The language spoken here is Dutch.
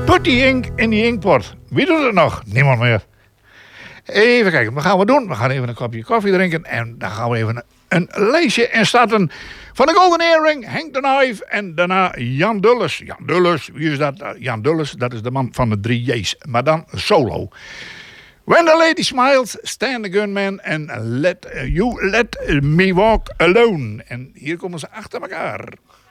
Put die ink in die inkpot. Wie doet het nog? Niemand meer. Even kijken, wat gaan we doen? We gaan even een kopje koffie drinken. En dan gaan we even een lijstje instarten. Van de Golden Earring, Henk de Knife en daarna Jan Dulles. Jan Dulles, wie is dat? Jan Dulles, dat is de man van de 3 J's. Maar dan solo. When the Lady Smiles, Stan the Gunman en Let Me Walk Alone. En hier komen ze achter elkaar.